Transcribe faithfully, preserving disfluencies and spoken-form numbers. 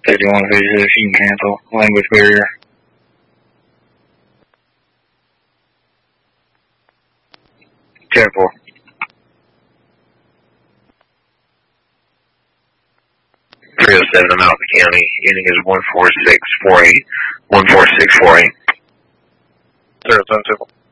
fifty-one fifty-six, you can cancel. Language barrier. ten four. three oh seven in Malcolm County. Ending is one four six four eight. one four six four eight. zero seven two.